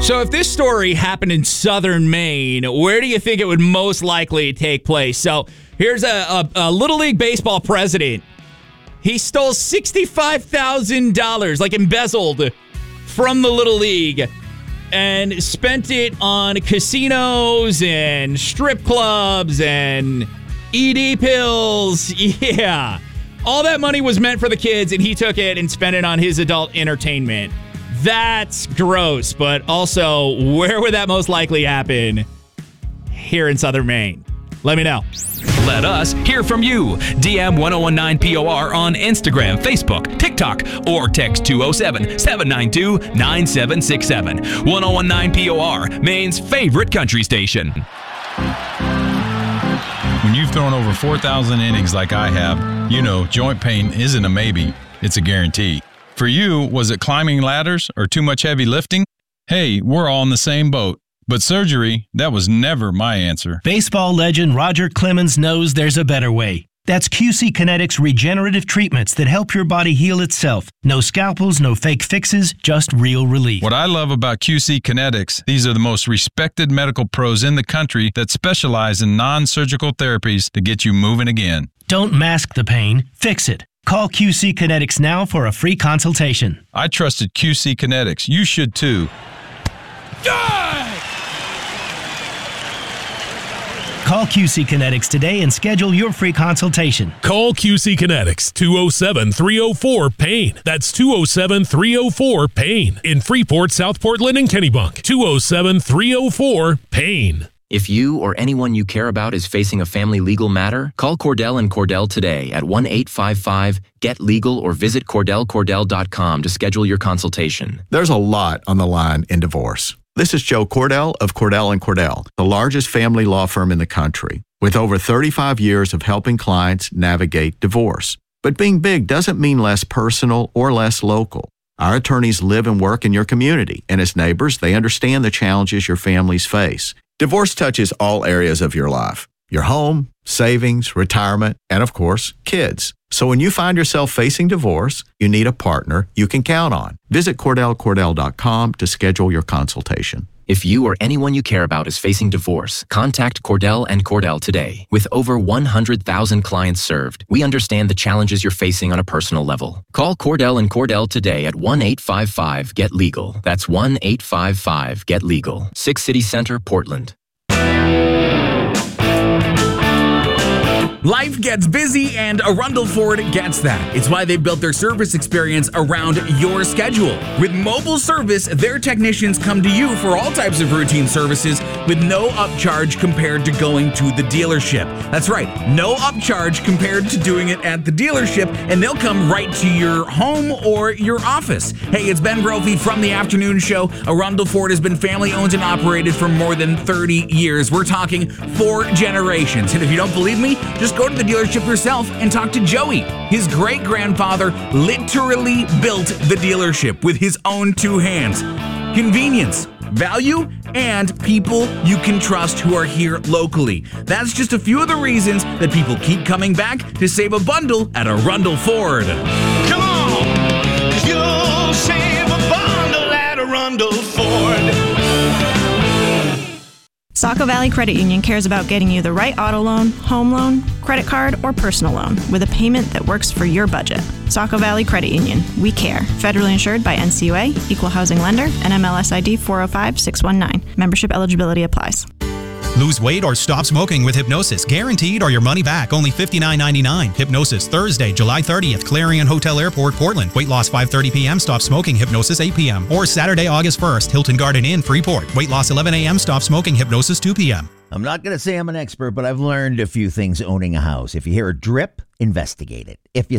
So if this story happened in southern Maine, where do you think it would most likely take place? So here's a Little League Baseball president. He stole $65,000, like embezzled, from the Little League and spent it on casinos and strip clubs and ED pills. Yeah. All that money was meant for the kids, and he took it and spent it on his adult entertainment. That's gross, but also, where would that most likely happen? Here in southern Maine. Let me know. Let us hear from you. DM 1019POR on Instagram, Facebook, TikTok, or text 207-792-9767. 1019POR, Maine's favorite country station. When you've thrown over 4,000 innings like I have, you know joint pain isn't a maybe, it's a guarantee. For you, was it climbing ladders or too much heavy lifting? Hey, we're all in the same boat. But surgery, that was never my answer. Baseball legend Roger Clemens knows there's a better way. That's QC Kinetics regenerative treatments that help your body heal itself. No scalpels, no fake fixes, just real relief. What I love about QC Kinetics, these are the most respected medical pros in the country that specialize in non-surgical therapies to get you moving again. Don't mask the pain, fix it. Call QC Kinetics now for a free consultation. I trusted QC Kinetics. You should too. Call QC Kinetics today and schedule your free consultation. Call QC Kinetics, 207-304-PAIN. That's 207-304-PAIN. In Freeport, South Portland, and Kennebunk. 207-304-PAIN. If you or anyone you care about is facing a family legal matter, call Cordell & Cordell today at 1-855-GET-LEGAL or visit CordellCordell.com to schedule your consultation. There's a lot on the line in divorce. This is Joe Cordell of Cordell & Cordell, the largest family law firm in the country, with over 35 years of helping clients navigate divorce. But being big doesn't mean less personal or less local. Our attorneys live and work in your community, and as neighbors, they understand the challenges your families face. Divorce touches all areas of your life: your home, savings, retirement, and of course, kids. So when you find yourself facing divorce, you need a partner you can count on. Visit CordellCordell.com to schedule your consultation. If you or anyone you care about is facing divorce, contact Cordell & Cordell today. With over 100,000 clients served, we understand the challenges you're facing on a personal level. Call Cordell & Cordell today at 1-855-GET-LEGAL. That's 1-855-GET-LEGAL. 6 City Center, Portland. Life gets busy, and Arundel Ford gets that. It's why they built their service experience around your schedule. With mobile service, their technicians come to you for all types of routine services with no upcharge compared to going to the dealership. That's right, no upcharge compared to doing it at the dealership, and they'll come right to your home or your office. Hey, it's Ben Brophy from the Afternoon Show. Arundel Ford has been family owned and operated for more than 30 years. We're talking 4 generations. And if you don't believe me, just go to the dealership yourself and talk to Joey. His great-grandfather literally built the dealership with his own 2 hands. Convenience, value, and people you can trust who are here locally. That's just a few of the reasons that people keep coming back to save a bundle at Arundel Ford. Come on, 'cause you'll save a bundle at Arundel Ford. Saco Valley Credit Union cares about getting you the right auto loan, home loan, credit card, or personal loan with a payment that works for your budget. Saco Valley Credit Union. We care. Federally insured by NCUA, Equal Housing Lender, NMLS ID 405619. Membership eligibility applies. Lose weight or stop smoking with Hypnosis. Guaranteed or your money back. Only $59.99. Hypnosis, Thursday, July 30th. Clarion Hotel Airport, Portland. Weight loss 5:30 p.m. Stop smoking. Hypnosis 8 p.m. Or Saturday, August 1st. Hilton Garden Inn, Freeport. Weight loss 11 a.m. Stop smoking. Hypnosis 2 p.m. I'm not going to say I'm an expert, but I've learned a few things owning a house. If you hear a drip, investigate it. If you